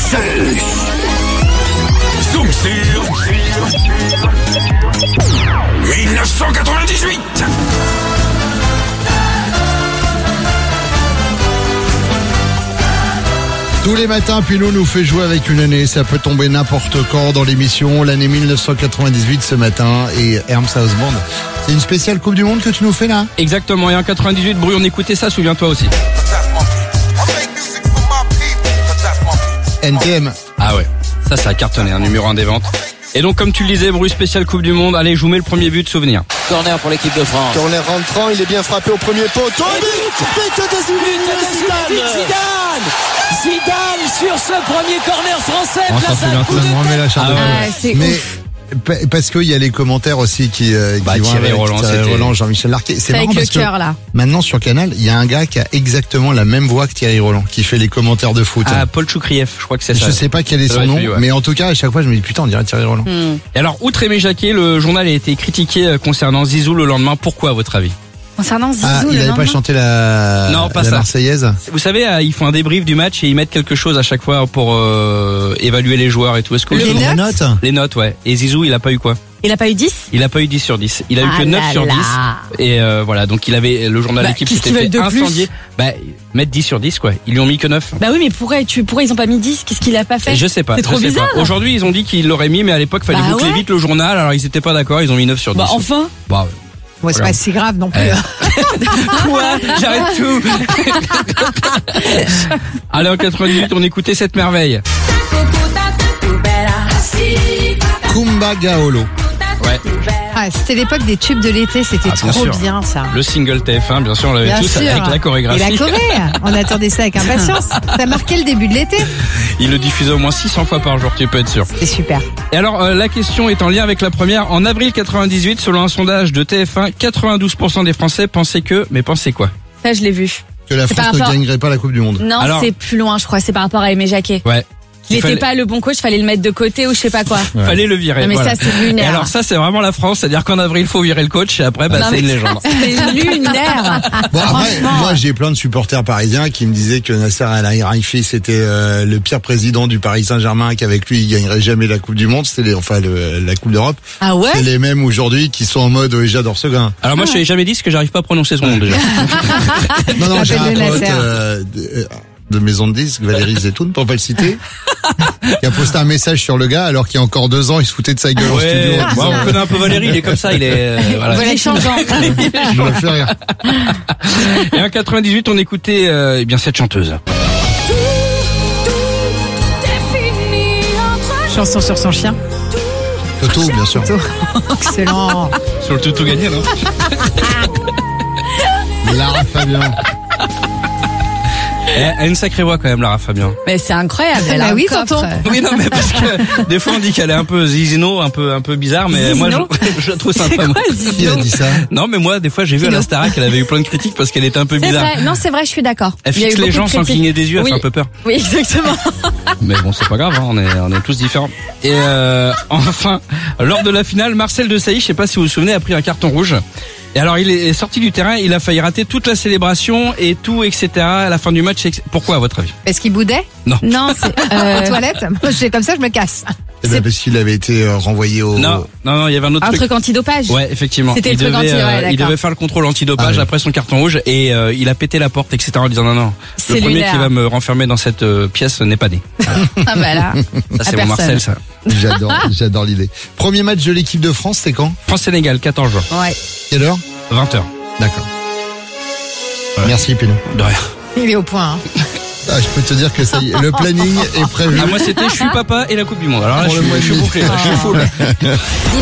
C'est Zoom sur 1998. Tous les matins, Pilou nous fait jouer avec une année. Ça peut tomber n'importe quand dans l'émission. L'année 1998 ce matin et Herms House Band. C'est une spéciale Coupe du Monde que tu nous fais là ? Exactement, et en 98, Bruy, on écoutait ça, souviens-toi aussi. NTM. Ah ouais, ça a cartonné, un numéro 1 des ventes. Et donc, comme tu le disais, Bruy, spécial Coupe du Monde, allez, je vous mets le premier but de souvenir. Corner pour l'équipe de France. Corner rentrant, il est bien frappé au premier poteau. But de Zidane sur ce premier corner français. On s'en souvient tous. Ça me remet la chair de poule. C'est Mais ouf. parce qu'il y a les commentaires aussi qui vont Thierry avec Roland, Thierry c'était- Roland, Jean-Michel Larquet. C'est marrant avec le parce que cœur là. maintenant sur Canal, il y a un gars qui a exactement la même voix que Thierry Roland, qui fait les commentaires de foot. Ah, Paul Choukrieff, je crois que c'est ça. Je sais pas quel est Ça son doit nom, être lui, ouais. mais en tout cas, à chaque fois, je me dis putain, on dirait Thierry Roland. Et alors, outre Aimé Jacquet, le journal a été critiqué concernant Zizou le lendemain. Pourquoi, à votre avis? Concernant Zizou, Ah, il le avait pas lendemain. chanté la Non, pas la ça. Marseillaise. Vous savez, ils font un débrief du match et ils mettent quelque chose à chaque fois pour évaluer les joueurs et tout. Est-ce que Les vous- La notes note. Les notes, ouais. Et Zizou, il a pas eu quoi? Il a pas eu 10? Il a pas eu 10 sur 10. Il a eu Ah que 9 là sur 10. là. Et voilà, donc il avait le journal Bah, d'équipe qu'est-ce s'était qu'ils fait veulent de plus incendier. Bah, mettre 10 sur 10 quoi. Ils lui ont mis que 9. Bah oui, mais pourquoi ils ont pas mis 10? Qu'est-ce qu'il a pas fait? Je sais pas. C'est trop je sais bizarre. pas. Aujourd'hui, ils ont dit qu'ils l'auraient mis, mais à l'époque, fallait Bah boucler ouais. vite le journal. Alors ils étaient pas d'accord. Ils ont mis 9 sur 10. Bah enfin. Bah, Ouais, c'est Voilà. pas si grave non plus. quoi? J'arrête tout. Allez, en 98, on écoutait cette merveille. Kumba Gaolo. Ouais. Ah, c'était l'époque des tubes de l'été, c'était Ah, bien trop sûr. bien ça. Le single TF1, bien sûr, on l'avait Bien tous sûr. avec la chorégraphie. Et la Corée, on attendait ça avec impatience. Ça marquait le début de l'été. Il le diffusait au moins 600 fois par jour, tu peux être sûr. C'est super. Et alors, la question est en lien avec la première. En avril 98, selon un sondage de TF1, 92% des Français pensaient pensaient quoi? Ça, je l'ai vu. Que la C'est France par ne rapport- gagnerait pas la Coupe du Monde. Non, Alors- c'est plus loin, je crois. C'est par rapport à Aimé Jacquet. Ouais. Il fallait- était pas le bon coach, fallait le mettre de côté ou je sais pas quoi. Fallait le virer. Non, mais voilà. ça, c'est Et lunaire. alors ça, c'est vraiment la France. C'est-à-dire qu'en avril, il faut virer le coach et après, Non, c'est une mais légende. C'est lunaire. Bon, après, Franchement. moi, j'ai plein de supporters parisiens qui me disaient que Nasser El-Khelaifi, c'était le pire président du Paris Saint-Germain, qu'avec lui, il gagnerait jamais la Coupe du Monde. C'était la Coupe d'Europe. Ah ouais? C'est les mêmes aujourd'hui qui sont en mode oui, j'adore ce gars. Alors moi, je t'avais jamais dit ce que j'arrive pas à prononcer son nom déjà. Non, j'ai un Appelle-le pote Nasser. de maison de disques, Valérie Zetoun, pour pas le citer, qui a posté un message sur le gars alors qu'il y a encore 2 ans, il se foutait de sa gueule en studio. Ouais, en disant, moi, on connaît un peu Valérie, il est comme ça, il est voilà. Il est changeant. je me fais rire. Et en 98, on écoutait eh bien cette chanteuse. Chanson sur son chien. Toto, bien sûr. Excellent. Sur le tout gagné, non? Lara Fabian. Elle a une sacrée voix quand même, Lara Fabian. Mais c'est incroyable. Elle a Bah un oui, coffre. tonton. Oui, non, mais parce que des fois on dit qu'elle est un peu zizino, un peu bizarre, mais moi je la trouve sympa. Moi. Qui a dit ça? Non, mais moi des fois j'ai vu à la Starac, elle avait eu plein de critiques parce qu'elle était un peu C'est bizarre. vrai. Non, c'est vrai, je suis d'accord. Elle Il y a fixe eu les beaucoup gens de sans critiques. cligner des yeux, elle Oui. fait un peu peur. Oui, exactement. Mais bon, c'est pas grave, hein, on est tous différents. Et enfin, lors de la finale, Marcel Desailly, je sais pas si vous vous souvenez, a pris un carton rouge. Et alors il est sorti du terrain, il a failli rater toute la célébration et tout, etc. à la fin du match. Pourquoi à votre avis? Est-ce qu'il boudait Non, c'est aux toilettes? Moi, je fais comme ça, je me casse. Eh ben, parce qu'il avait été renvoyé au... Non, il y avait un autre un truc. truc antidopage. Ouais, effectivement. C'était Il le truc devait, ouais, il d'accord. devait faire le contrôle antidopage Ah oui. après son carton rouge et il a pété la porte, etc. en disant non. C'est Le premier lunaire. qui va me renfermer dans cette pièce n'est pas né. Ah bah là. Ça, c'est À mon personne. Marcel, ça. J'adore l'idée. Premier match de l'équipe de France, c'est quand? France-Sénégal, 14 juin, Ouais. Quelle heure? 20h. D'accord. Merci, Pino. De rien. Il est au point. Hein. Ah, je peux te dire que ça y est, le planning est prévu. Ah, moi, c'était je suis papa et la Coupe du Monde. Alors là, Pour je le mois suis de mai. bouclé, là, je suis full.